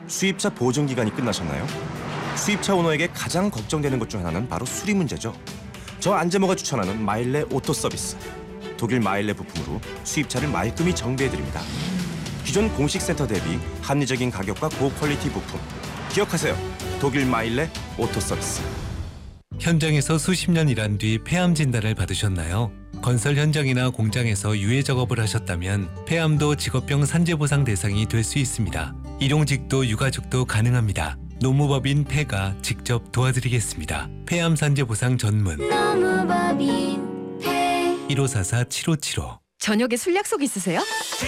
수입차 보증 기간이 끝나셨나요? 수입차 오너에게 가장 걱정되는 것 중 하나는 바로 수리 문제죠. 저 안재모가 추천하는 마일레 오토 서비스. 독일 마일레 부품으로 수입차를 말끔히 정비해드립니다. 기존 공식 센터 대비 합리적인 가격과 고퀄리티 부품. 기억하세요. 독일 마일레 오토 서비스. 현장에서 수십 년 일한 뒤 폐암 진단을 받으셨나요? 건설 현장이나 공장에서 유해 작업을 하셨다면 폐암도 직업병 산재보상 대상이 될 수 있습니다. 일용직도 유가족도 가능합니다. 노무법인 폐가 직접 도와드리겠습니다. 폐암 산재보상 전문 노무법인 폐. 1544-7575. 저녁에 술 약속 있으세요?